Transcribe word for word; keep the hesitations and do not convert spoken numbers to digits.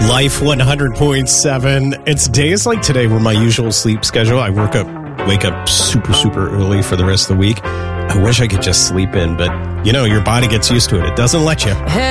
Life one hundred point seven. It's days like today where my usual sleep schedule, I work up, wake up super, super early for the rest of the week. I wish I could just sleep in, but, you know, your body gets used to it. It doesn't let you.